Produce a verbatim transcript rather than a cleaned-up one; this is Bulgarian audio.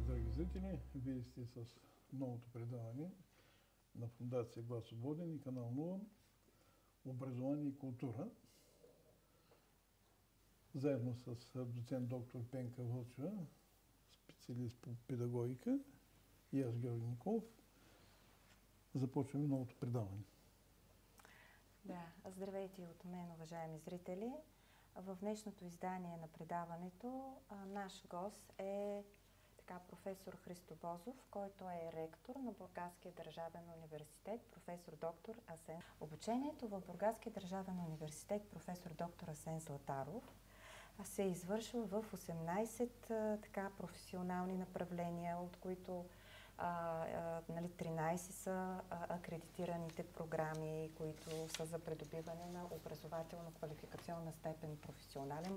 драги зрители! Вие сте с новото предаване на Фондация Глас Свободен и канал нула Образование и култура. Заедно с доцент доктор Пенка Вълчева, специалист по педагогика, и аз, Георги Николов, започваме новото предаване. Да, здравейте и от мен, уважаеми зрители. В днешното издание на предаването а, наш гост е така, професор Христо Бозов, който е ректор на Бургаския държавен университет, професор доктор Асен. Обучението в Бургаския държавен университет професор доктор Асен Златаров се извършва в осемнайсет а, така, професионални направления, от които А, а, нали, тринайсет са а, акредитираните програми, които са за придобиване на образователно-квалификационна степен професионален